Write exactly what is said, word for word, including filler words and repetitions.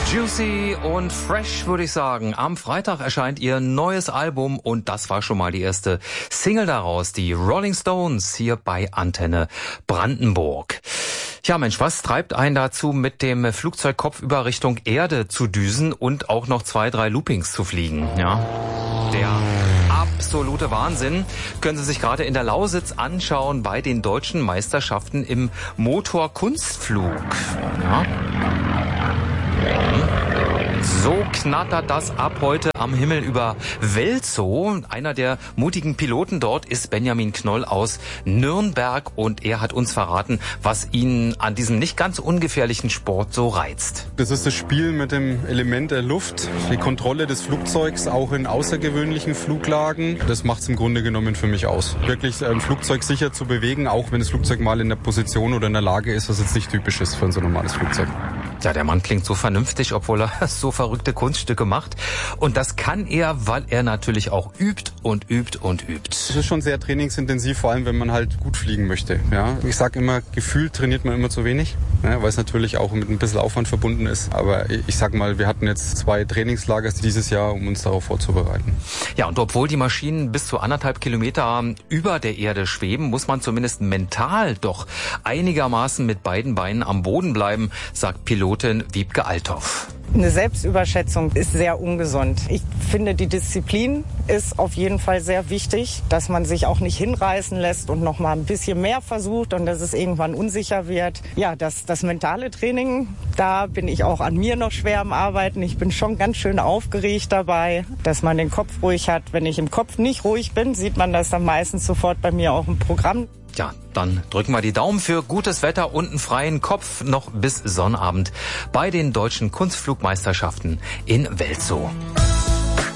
Juicy und fresh, würde ich sagen. Am Freitag erscheint ihr neues Album und das war schon mal die erste Single daraus, die Rolling Stones hier bei Antenne Brandenburg. Ja Mensch, was treibt einen dazu, mit dem Flugzeug kopfüber Richtung Erde zu düsen und auch noch zwei, drei Loopings zu fliegen? Ja, der absolute Wahnsinn. Können Sie sich gerade in der Lausitz anschauen bei den deutschen Meisterschaften im Motorkunstflug. Ja. So knattert das ab heute am Himmel über Welzow. Einer der mutigen Piloten dort ist Benjamin Knoll aus Nürnberg und er hat uns verraten, was ihn an diesem nicht ganz ungefährlichen Sport so reizt. Das ist das Spiel mit dem Element der Luft, die Kontrolle des Flugzeugs auch in außergewöhnlichen Fluglagen. Das macht es im Grunde genommen für mich aus. Wirklich ein Flugzeug sicher zu bewegen, auch wenn das Flugzeug mal in der Position oder in der Lage ist, was jetzt nicht typisch ist für ein so normales Flugzeug. Ja, der Mann klingt so vernünftig, obwohl er so verrückte Kunststücke macht. Und das kann er, weil er natürlich auch übt und übt und übt. Es ist schon sehr trainingsintensiv, vor allem wenn man halt gut fliegen möchte. Ja, ich sage immer, gefühlt trainiert man immer zu wenig, ja, weil es natürlich auch mit ein bisschen Aufwand verbunden ist. Aber ich sag mal, wir hatten jetzt zwei Trainingslager dieses Jahr, um uns darauf vorzubereiten. Ja, und obwohl die Maschinen bis zu anderthalb Kilometer über der Erde schweben, muss man zumindest mental doch einigermaßen mit beiden Beinen am Boden bleiben, sagt Pilotin Wiebke Althoff. Eine Selbstüberschätzung ist sehr ungesund. Ich finde, die Disziplin ist auf jeden Fall sehr wichtig, dass man sich auch nicht hinreißen lässt und noch mal ein bisschen mehr versucht und dass es irgendwann unsicher wird. Ja, das, das mentale Training, da bin ich auch an mir noch schwer am Arbeiten. Ich bin schon ganz schön aufgeregt dabei, dass man den Kopf ruhig hat. Wenn ich im Kopf nicht ruhig bin, sieht man das dann meistens sofort bei mir auch im Programm. Ja, dann drücken wir die Daumen für gutes Wetter und einen freien Kopf noch bis Sonnabend bei den deutschen Kunstflugmeisterschaften in Welzow.